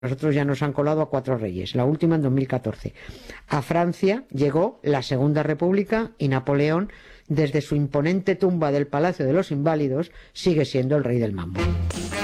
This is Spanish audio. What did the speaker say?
nosotros ya nos han colado a 4 reyes, la última en 2014. A Francia llegó la Segunda República y Napoleón, desde su imponente tumba del Palacio de los Inválidos, sigue siendo el rey del mambo.